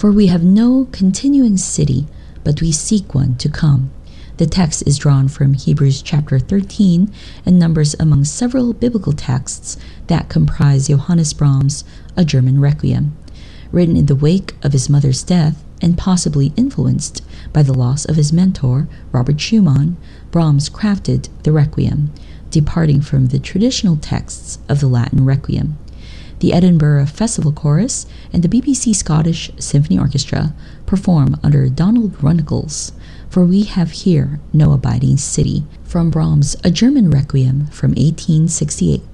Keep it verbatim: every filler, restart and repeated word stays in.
For we have no continuing city, but we seek one to come. The text is drawn from Hebrews chapter thirteen and numbers among several biblical texts that comprise Johannes Brahms' A German Requiem. Written in the wake of his mother's death and possibly influenced by the loss of his mentor, Robert Schumann, Brahms crafted the Requiem, departing from the traditional texts of the Latin Requiem. The Edinburgh Festival Chorus and the B B C Scottish Symphony Orchestra perform under Donald Runnagles, For We Have Here No Abiding City, from Brahms' A German Requiem from eighteen sixty-eight.